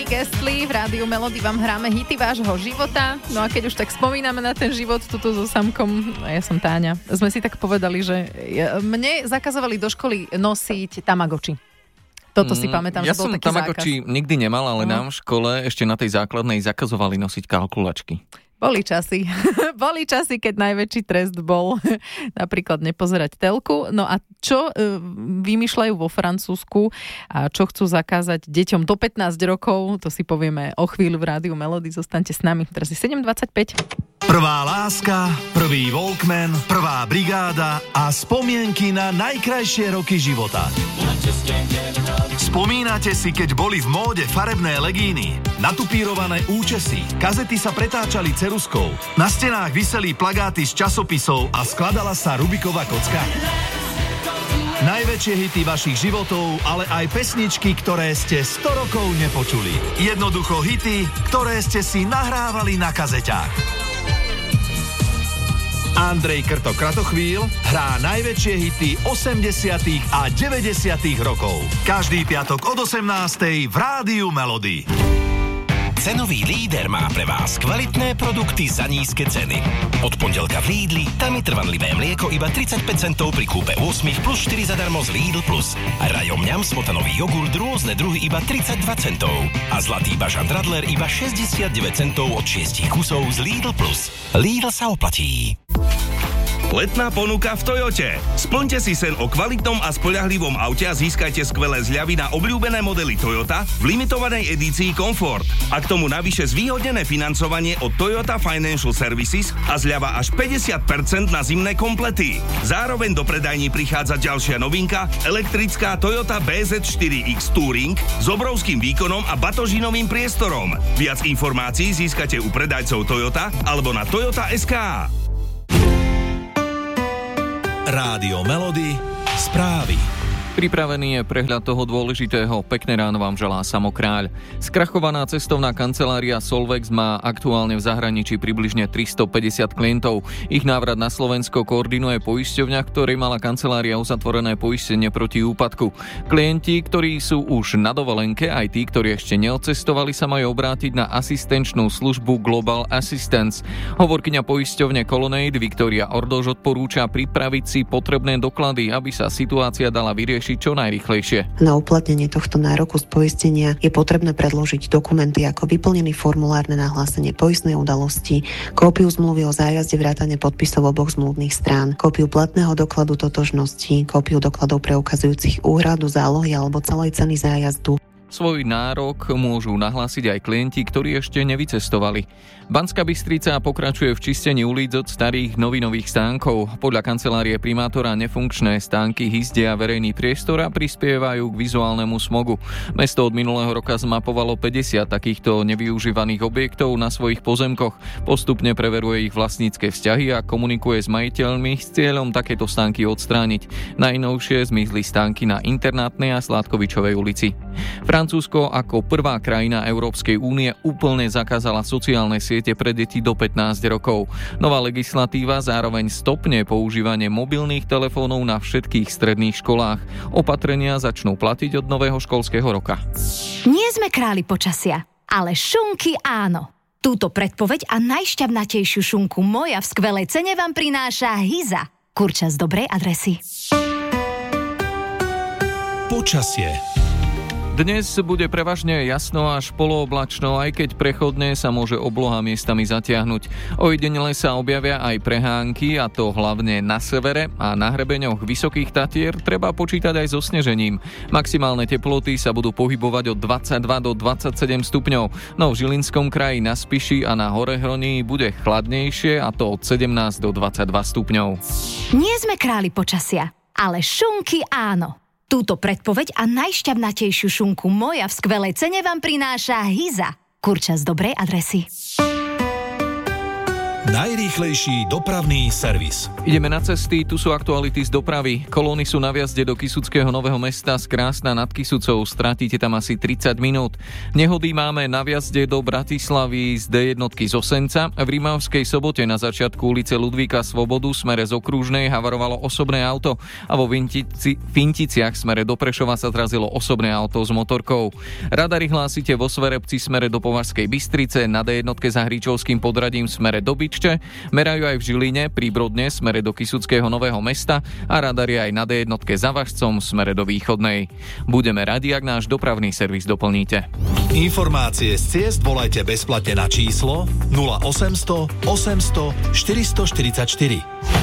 Gastli, v Rádiu Melody vám hráme hity vášho života. No a keď už tak spomíname na ten život tuto so Samkom, ja som Táňa, sme si tak povedali, že mne zakazovali do školy nosiť Tamagotchi. Toto si pamätám, že bol taký zákaz. Ja som Tamagotchi nikdy nemal, ale nám v škole ešte na tej základnej zakazovali nosiť kalkulačky. Boli časy. Boli časy, keď najväčší trest bol napríklad nepozerať telku. No a čo vymýšľajú vo Francúzsku a čo chcú zakázať deťom do 15 rokov, to si povieme o chvíľu v Rádiu Melody. Zostaňte s nami. Teraz je 7:25. Prvá láska, prvý Walkman, prvá brigáda a spomienky na najkrajšie roky života. Spomínate si, keď boli v móde farebné legíny, natupírované účesy, kazety sa pretáčali ceruskou, na stenách viseli plagáty z časopisov a skladala sa Rubiková kocka? Najväčšie hity vašich životov, ale aj pesničky, ktoré ste 100 rokov nepočuli. Jednoducho hity, ktoré ste si nahrávali na kazeťách. Andrej Kratochvíľ hrá najväčšie hity 80. a 90. rokov. Každý piatok od 18. v Rádiu Melody. Cenový líder má pre vás kvalitné produkty za nízke ceny. Od pondelka v Lidli tam je trvanlivé mlieko iba 35 centov pri kúpe 8 plus 4 zadarmo z Lidl Plus. Rajom mňam smotanový jogurt rôzne druhy iba 32 centov. A zlatý bažant Radler iba 69 centov od 6 kusov z Lidl Plus. Lidl sa oplatí. Letná ponuka v Toyote. Splňte si sen o kvalitnom a spoľahlivom aute a získajte skvelé zľavy na obľúbené modely Toyota v limitovanej edícii Comfort. A k tomu navyše zvýhodnené financovanie od Toyota Financial Services a zľava až 50% na zimné komplety. Zároveň do predajní prichádza ďalšia novinka, elektrická Toyota BZ4X Touring s obrovským výkonom a batožinovým priestorom. Viac informácií získate u predajcov Toyota alebo na Toyota.sk. Rádio Melody, správy. Pripravený je prehľad toho dôležitého. Pekné ráno vám želá Samo Kráľ. Skrachovaná cestovná kancelária Solvex má aktuálne v zahraničí približne 350 klientov. Ich návrat na Slovensko koordinuje poisťovňa, ktorej mala kancelária uzatvorené poistenie proti úpadku. Klienti, ktorí sú už na dovolenke, aj tí, ktorí ešte neodcestovali, sa majú obrátiť na asistenčnú službu Global Assistance. Hovorkyňa poisťovne Colonnade Viktória Ordož odporúča pripraviť si potrebné doklady, aby sa situácia dala vyriešiť čo najrýchlejšie. Na uplatnenie tohto nároku z poistenia je potrebné predložiť dokumenty ako vyplnený formulár na nahlásenie poistnej udalosti, kópiu zmluvy o zájazde vrátane podpisov oboch zmluvných strán, kópiu platného dokladu totožnosti, kópiu dokladov preukazujúcich úhradu zálohy alebo celej ceny zájazdu. Svoj nárok môžu nahlásiť aj klienti, ktorí ešte nevycestovali. Banská Bystrica pokračuje v čistení ulic od starých novinových stánkov. Podľa kancelárie primátora nefunkčné stánky, hysde a verejný priestor a prispievajú k vizuálnemu smogu. Mesto od minulého roka zmapovalo 50 takýchto nevyužívaných objektov na svojich pozemkoch. Postupne preveruje ich vlastnícke vzťahy a komunikuje s majiteľmi s cieľom takéto stánky odstrániť. Najnovšie zmizli stánky na Internátnej a Sládkovičovej ulici. Francúzsko ako prvá krajina Európskej únie úplne zakázala sociálne siete pre deti do 15 rokov. Nová legislatíva zároveň stopne používanie mobilných telefónov na všetkých stredných školách. Opatrenia začnú platiť od nového školského roka. Nie sme králi počasia, ale šunky áno. Túto predpoveď a najšťavnatejšiu šunku moja v skvelej cene vám prináša Hyza. Kurča z dobrej adresy. Počasie. Dnes bude prevažne jasno až polooblačno, aj keď prechodne sa môže obloha miestami zatiahnuť. Ojedinele sa objavia aj prehánky, a to hlavne na severe a na hrebeňoch Vysokých Tatier treba počítať aj so snežením. Maximálne teploty sa budú pohybovať od 22 do 27 stupňov, no v Žilinskom kraji, na Spiši a na Horehroní bude chladnejšie, a to od 17 do 22 stupňov. Nie sme králi počasia, ale šunky áno. Túto predpoveď a najšťavnatejšiu šunku moja v skvelej cene vám prináša Hyza. Kurča z dobrej adresy. Najrýchlejší dopravný servis. Ideme na cesty, tu sú aktuality z dopravy. Kolóny sú na vjazde do Kysuckého Nového Mesta z Krásna nad Kysucou. Stratíte tam asi 30 minút. Nehody máme na vjazde do Bratislavy z D1 z Osenca. V Rimavskej Sobote na začiatku ulice Ludvíka Svobodu smere z Okružnej havarovalo osobné auto a vo Finticiach smere do Prešova sa zrazilo osobné auto s motorkou. Radary hlásite vo Sverepci smere do Považskej Bystrice, na D1 za Hríčovským podradím smere do Byčče. Merajú aj v Žiline, pri Brodne smere do Kysuckého Nového Mesta a radary aj na D1 za Važcom smere do Východnej. Budeme radi, ak náš dopravný servis doplníte. Informácie z ciest volajte bezplatne na číslo 0800 800 444.